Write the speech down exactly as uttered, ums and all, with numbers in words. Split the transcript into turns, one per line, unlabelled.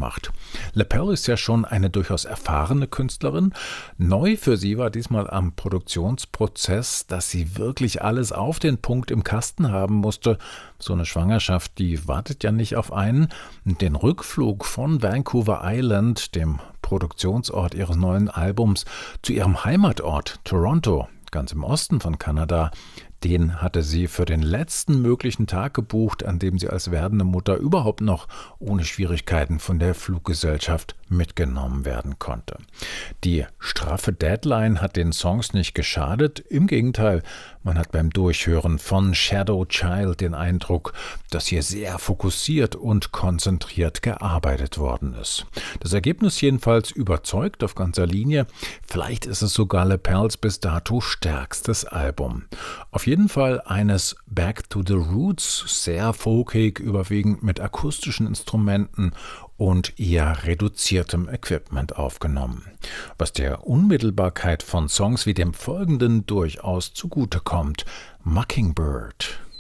macht. LaPelle ist ja schon eine durchaus erfahrene Künstlerin. Neu für sie war diesmal am Produktionsprozess, dass sie wirklich alles auf den Punkt im Kasten haben musste. So eine Schwangerschaft, die wartet ja nicht auf einen. Den Rückflug von Vancouver Island, dem Produktionsort ihres neuen Albums, zu ihrem Heimatort Toronto, ganz im Osten von Kanada, den hatte sie für den letzten möglichen Tag gebucht, an dem sie als werdende Mutter überhaupt noch ohne Schwierigkeiten von der Fluggesellschaft mitgenommen werden konnte. Die straffe Deadline hat den Songs nicht geschadet. Im Gegenteil, man hat beim Durchhören von Shadow Child den Eindruck, dass hier sehr fokussiert und konzentriert gearbeitet worden ist. Das Ergebnis jedenfalls überzeugt auf ganzer Linie. Vielleicht ist es sogar LaPelles bis dato stärkstes Album. Auf jeden Fall eines Back to the Roots, sehr folkig, überwiegend mit akustischen Instrumenten und eher reduziertem Equipment aufgenommen, was der Unmittelbarkeit von Songs wie dem folgenden durchaus zugutekommt: Mockingbird.